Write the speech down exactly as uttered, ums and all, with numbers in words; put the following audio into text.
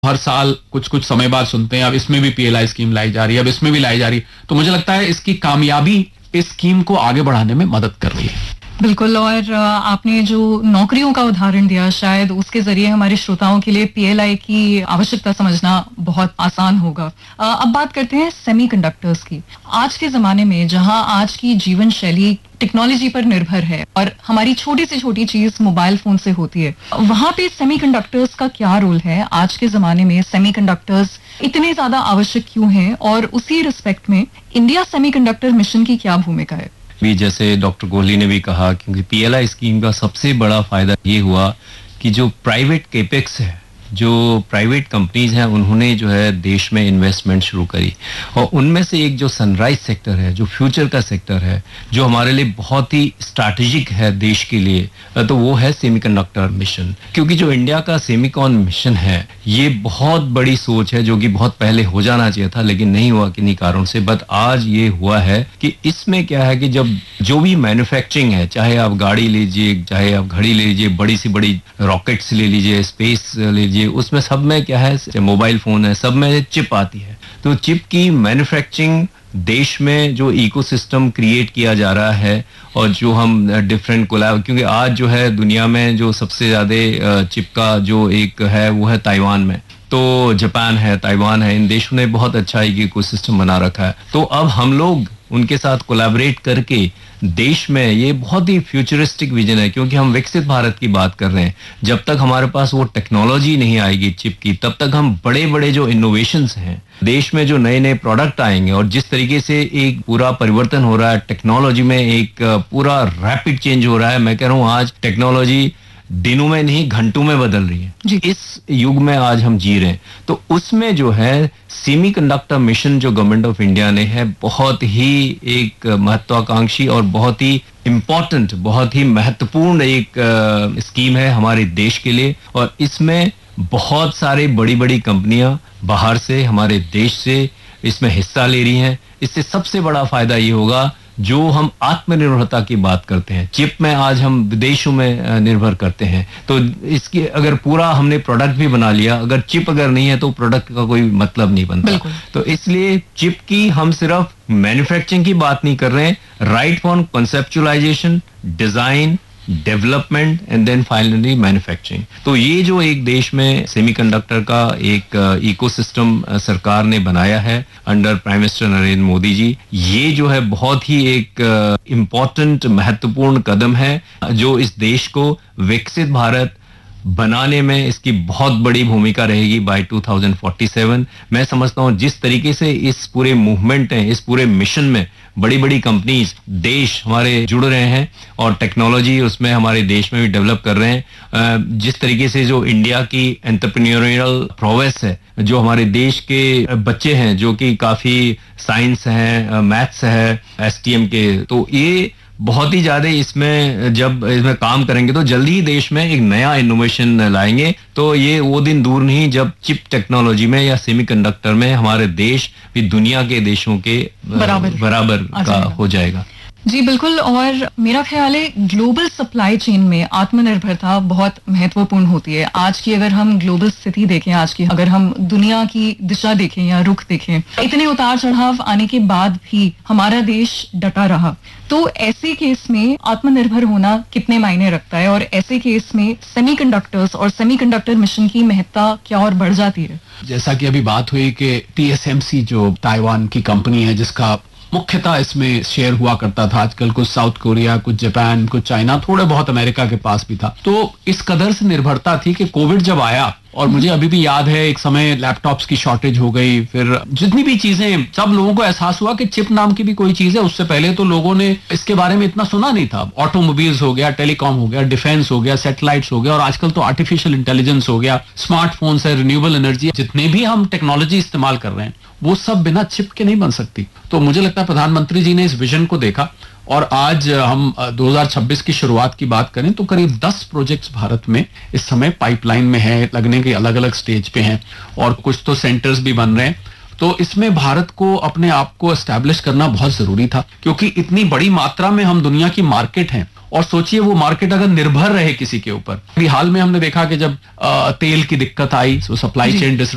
हर साल कुछ कुछ समय बाद सुनते हैं अब इसमें भी पीएलआई स्कीम लाई जा रही है, अब इसमें भी लाई जा रही है। तो मुझे लगता है इसकी कामयाबी इस स्कीम को आगे बढ़ाने में मदद कर रही है। बिल्कुल। और आपने जो नौकरियों का उदाहरण दिया, शायद उसके जरिए हमारे श्रोताओं के लिए पीएलआई की आवश्यकता समझना बहुत आसान होगा। अब बात करते हैं सेमीकंडक्टर्स की। आज के जमाने में जहां आज की जीवन शैली टेक्नोलॉजी पर निर्भर है और हमारी छोटी से छोटी चीज मोबाइल फोन से होती है, वहां पे सेमीकंडक्टर्स का क्या रोल है? आज के जमाने में सेमीकंडक्टर्स इतने ज्यादा आवश्यक क्यों हैं और उसी रिस्पेक्ट में इंडिया सेमीकंडक्टर मिशन की क्या भूमिका है? भी जैसे डॉक्टर कोहली ने भी कहा, क्योंकि पीएलआई स्कीम का सबसे बड़ा फायदा ये हुआ कि जो प्राइवेट केपेक्स है, जो प्राइवेट कंपनीज हैं, उन्होंने जो है देश में इन्वेस्टमेंट शुरू करी और उनमें से एक जो सनराइज सेक्टर है, जो फ्यूचर का सेक्टर है, जो हमारे लिए बहुत ही स्ट्रैटेजिक है देश के लिए, तो वो है सेमीकंडक्टर मिशन। क्योंकि जो इंडिया का सेमीकॉन मिशन है, ये बहुत बड़ी सोच है जो कि बहुत पहले हो जाना चाहिए था लेकिन नहीं हुआ किन्हीं कारणों से। बट आज ये हुआ है कि इसमें क्या है कि जब जो भी मैन्युफैक्चरिंग है, चाहे आप गाड़ी लीजिए, चाहे आप घड़ी ले लीजिए, बड़ी सी बड़ी रॉकेट्स ले लीजिए, स्पेस ले लीजिए, उसमें सब में क्या है, मोबाइल फोन है, सब में चिप आती है। तो चिप की मैन्युफैक्चरिंग देश में जो इकोसिस्टम क्रिएट किया जा रहा है और जो हम डिफरेंट कोलैब, क्योंकि आज जो है दुनिया में जो सबसे ज्यादा चिप का जो एक है वो है ताइवान में, तो जापान है, ताइवान है, इन देशों ने बहुत अच्छा एक इकोसिस्टम बना रखा है। तो अब हम लोग उनके साथ कोलैबोरेट करके देश में, ये बहुत ही फ्यूचरिस्टिक विजन है क्योंकि हम विकसित भारत की बात कर रहे हैं। जब तक हमारे पास वो टेक्नोलॉजी नहीं आएगी चिप की, तब तक हम बड़े बड़े जो इनोवेशंस हैं, देश में जो नए नए प्रोडक्ट आएंगे और जिस तरीके से एक पूरा परिवर्तन हो रहा है टेक्नोलॉजी में, एक पूरा रैपिड चेंज हो रहा है। मैं कह रहा हूँ आज टेक्नोलॉजी दिनों में नहीं घंटों में बदल रही है। इस युग में आज हम जी रहे हैं, तो उसमें जो है सेमीकंडक्टर मिशन जो गवर्नमेंट ऑफ इंडिया ने है, बहुत ही एक महत्वाकांक्षी और बहुत ही इम्पोर्टेंट, बहुत ही महत्वपूर्ण एक स्कीम है हमारे देश के लिए। और इसमें बहुत सारे बड़ी बड़ी कंपनियां बाहर से, हमारे देश से इसमें हिस्सा ले रही हैं। इससे सबसे बड़ा फायदा ये होगा, जो हम आत्मनिर्भरता की बात करते हैं, चिप में आज हम विदेशों में निर्भर करते हैं, तो इसकी अगर पूरा हमने प्रोडक्ट भी बना लिया, अगर चिप अगर नहीं है तो प्रोडक्ट का कोई मतलब नहीं बनता। तो इसलिए चिप की हम सिर्फ मैन्युफैक्चरिंग की बात नहीं कर रहे हैं, right from conceptualisation, design, development and then finally manufacturing. तो ये जो एक देश में सेमीकंडक्टर का एक इकोसिस्टम सरकार ने बनाया है under prime minister Narendra Modi ji, ये जो है बहुत ही एक इम्पोर्टेंट महत्वपूर्ण कदम है जो इस देश को विकसित भारत बनाने में इसकी बहुत बड़ी भूमिका रहेगी बाय दो हज़ार सैंतालीस। मैं समझता हूं जिस तरीके से इस पूरे मूवमेंट है, इस पूरे मिशन में बड़ी बड़ी कंपनीज, देश हमारे जुड़ रहे हैं और टेक्नोलॉजी उसमें हमारे देश में भी डेवलप कर रहे हैं। जिस तरीके से जो इंडिया की एंटरप्रेन्योरियल प्रोवेस है, जो हमारे देश के बच्चे हैं जो कि काफी साइंस हैं, मैथ्स है, एसटीएम के, तो ये बहुत ही ज्यादा इसमें जब इसमें काम करेंगे तो जल्दी ही देश में एक नया इनोवेशन लाएंगे। तो ये वो दिन दूर नहीं जब चिप टेक्नोलॉजी में या सेमीकंडक्टर में हमारे देश भी दुनिया के देशों के बराबर बराबर का हो जाएगा। जी बिल्कुल। और मेरा ख्याल है ग्लोबल सप्लाई चेन में आत्मनिर्भरता बहुत महत्वपूर्ण होती है। आज की अगर हम ग्लोबल स्थिति देखें, आज की अगर हम दुनिया की दिशा देखें या रुख देखें, इतने उतार चढ़ाव आने के बाद भी हमारा देश डटा रहा। तो ऐसे केस में आत्मनिर्भर होना कितने मायने रखता है और ऐसे केस में सेमीकंडक्टर्स और सेमीकंडक्टर मिशन की महत्ता क्या और बढ़ जाती है? जैसा कि अभी बात हुई कि टीएसएमसी जो ताइवान की कंपनी है जिसका मुख्यतः इसमें शेयर हुआ करता था, आजकल कुछ साउथ कोरिया, कुछ जापान, कुछ चाइना, थोड़े बहुत अमेरिका के पास भी था। तो इस कदर से निर्भरता थी कि कोविड जब आया, और मुझे अभी भी याद है एक समय लैपटॉप्स की शॉर्टेज हो गई, फिर जितनी भी चीजें, सब लोगों को एहसास हुआ कि चिप नाम की भी कोई चीज है। उससे पहले तो लोगों ने इसके बारे में इतना सुना नहीं था। ऑटोमोबाइल्स हो गया, टेलीकॉम हो गया, डिफेंस हो गया, सैटेलाइट्स हो गया, और आजकल तो आर्टिफिशियल इंटेलिजेंस हो गया, स्मार्टफोन है, रिन्यूएबल एनर्जी, जितने भी हम टेक्नोलॉजी इस्तेमाल कर रहे हैं वो सब बिना चिप के नहीं बन सकती। तो मुझे लगता है प्रधानमंत्री जी ने इस विजन को देखा और आज हम दो हज़ार छब्बीस की शुरुआत की बात करें तो करीब दस प्रोजेक्ट्स भारत में इस समय पाइपलाइन में है, लगने के अलग अलग स्टेज पे हैं और कुछ तो सेंटर्स भी बन रहे हैं। तो इसमें भारत को अपने आप को एस्टैब्लिश करना बहुत जरूरी था क्योंकि इतनी बड़ी मात्रा में हम दुनिया की मार्केट हैं और सोचिए वो मार्केट अगर निर्भर रहे किसी के ऊपर। हाल में हमने देखा कि जब तेल की दिक्कत आई, सप्लाई चेन